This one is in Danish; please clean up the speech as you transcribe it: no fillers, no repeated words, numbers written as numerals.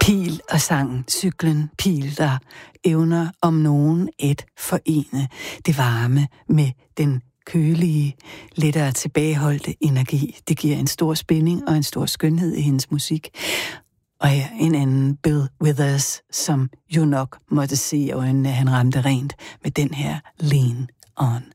Pil og sangen Cyklen Pil, der evner om nogen at forene det varme med den kølige, lettere tilbageholdte energi. Det giver en stor spænding og en stor skønhed i hendes musik. Og her en anden Bill Withers, som jo nok måtte se i øjnene, han ramte rent med den her Lean On.